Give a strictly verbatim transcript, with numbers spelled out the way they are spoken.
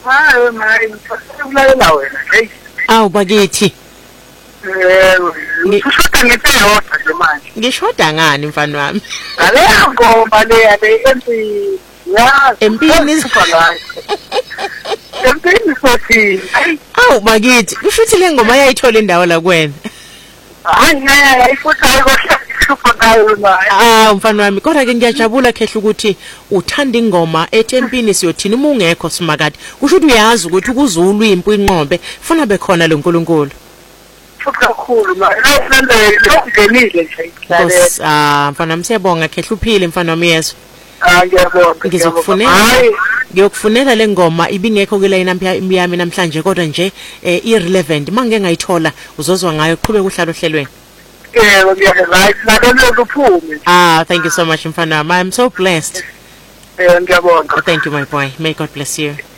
hayi mayi ngifuna wena hey awu bakithi eh ushoda ngempela nje manje ngishoda ngani mfana wami ale ngoma le yale empi ya empini sifala empini sothi awu bakithi kusho ukuthi le ngoma yayithola indawo la kuwena hayi ngeke ayifutha ayikho Ah mfana wami kodwa ke ngiyajabula khehla ukuthi uthanda ingoma ethempini siyothina uma ungekho simakade kusho ukuthi uyazi ukuthi ukuzulu impu inqobe funa bekhona lo nkulunkulu kakhulu la ngenile nje ah mfana wami siyabonga khehla uphile mfana wami yeso ah ngiyabonga ngizokufunela ngiyokufunela le ngoma ibingekho ke la inampi yami namhlanje kodwa nje irrelevant mangeke ngayithola uzozwa ngayo qhubeka uhlalo ohlelweni. Yeah, yeah, right. Ah, thank you so much, Mfana. I'm so blessed. Yeah, thank you, my boy. May God bless you.